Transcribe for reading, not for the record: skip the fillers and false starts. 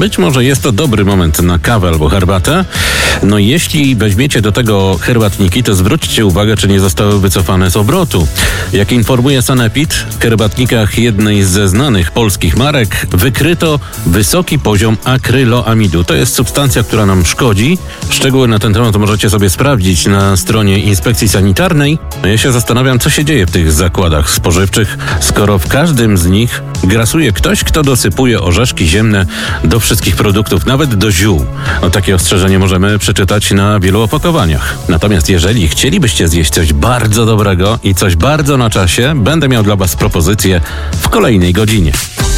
być może jest to dobry moment na kawę albo herbatę. No jeśli weźmiecie do tego herbatniki, to zwróćcie uwagę, czy nie zostały wycofane z obrotu. Jak informuje Sanepid, w herbatnikach jednej ze znanych polskich marek wykryto wysoki poziom akryloamidu. To jest substancja, która nam szkodzi. Szczegóły na ten temat możecie sobie sprawdzić na stronie Inspekcji Sanitarnej. Ja się zastanawiam, co się dzieje w tych zakładach spożywczych, skoro w każdym z nich grasuje ktoś, kto dosypuje orzeszki ziemne do wszystkich produktów, nawet do ziół. Takie ostrzeżenie możemy przeczytać na wielu opakowaniach. Natomiast jeżeli chcielibyście zjeść coś bardzo dobrego i coś bardzo na czasie, będę miał dla Was propozycję w kolejnej godzinie.